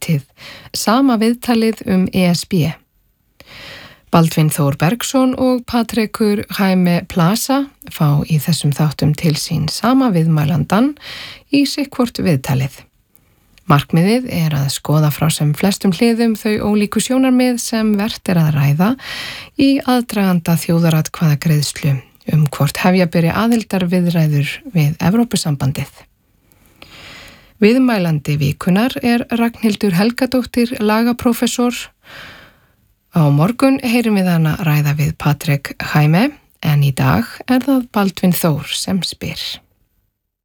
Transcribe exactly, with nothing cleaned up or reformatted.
heitið Sama viðtalið um E S B. Baldvin Þór Bergsson og Patrekur Jaime Plaza fá í þessum þáttum til sín sama viðmælandan í sikkvort viðtalið. Markmiðið er að skoða frá sem flestum hliðum þau ólíku sjónarmið sem vert er að ræða í aðdraganda þjóðaratkvæðagreiðslu um hvort hefja byrja aðildarviðræður við Evrópusambandið. Viðmælandi vikunar er Ragnhildur Helgadóttir lagaprófessor. Á morgun heyrum við hana ræða við Patrek Jaime en í dag er það Baldvin Þór sem spyr.